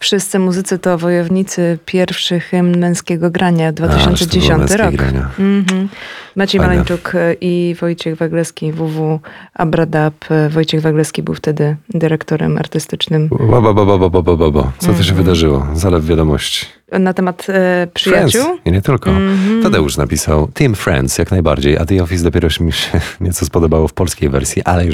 Wszyscy muzycy to wojownicy, pierwszy hymn męskiego grania, 2010 rok. Maciej Fajne. Maleńczuk i Wojciech Wagleski, WW Abradab. Wojciech Wagleski był wtedy dyrektorem artystycznym. Co to się wydarzyło? Zalew wiadomości. Na temat przyjaciół? Friends. I nie tylko. Tadeusz napisał Team Friends jak najbardziej, a The Office dopiero mi się nieco spodobało w polskiej wersji, ale już